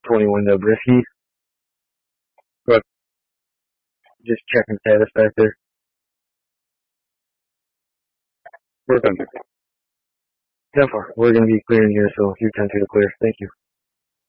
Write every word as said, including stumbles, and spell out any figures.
twenty-one Zabriskie. But just checking status back there. We're done. ten four. We're going to be clearing here, so you're ten to the clear. Thank you.